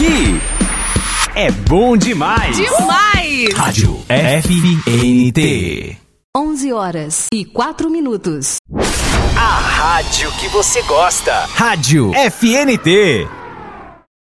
Aqui é bom demais. Demais! Rádio FNT. 11h04. A rádio que você gosta. Rádio FNT.